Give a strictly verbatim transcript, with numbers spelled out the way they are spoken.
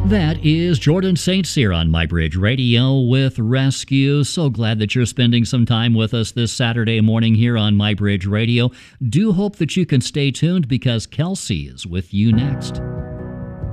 That is Jordan Saint Cyr on MyBridge Radio with Rescue. So glad that you're spending some time with us this Saturday morning here on MyBridge Radio. Do hope that you can stay tuned because Kelsey is with you next.